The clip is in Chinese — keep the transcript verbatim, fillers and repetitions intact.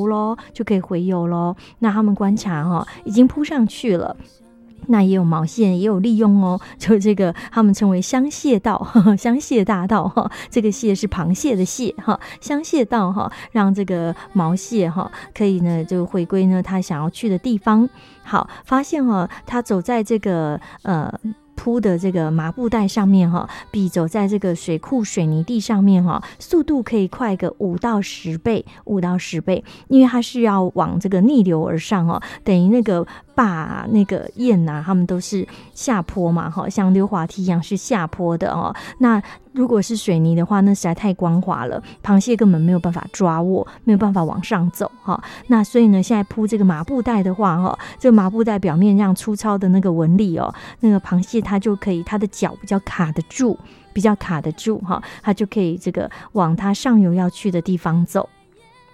游咯，就可以回游咯。那他们观察哈，已经扑上去了。那也有毛线，也有利用哦，就这个他们称为香蟹道，呵呵香蟹大道哈，这个蟹是螃蟹的蟹哈，香蟹道哈，让这个毛蟹哈可以呢就回归呢他想要去的地方。好，发现哈，他走在这个呃。铺的这个麻布袋上面哈，比走在这个水库水泥地上面哈，速度可以快个五到十倍，五到十倍，因为它是要往这个逆流而上哦，等于那个坝那个堰啊，他们都是下坡嘛哈，像溜滑梯一样是下坡的哦。那如果是水泥的话，那实在太光滑了，螃蟹根本没有办法抓握，没有办法往上走哈。那所以呢，现在铺这个麻布袋的话哈，这个麻布袋表面这样粗糙的那个纹理哦，那个螃蟹它就可以，它的脚比较卡得住。比较卡得住哈，它就可以这个往它上游要去的地方走。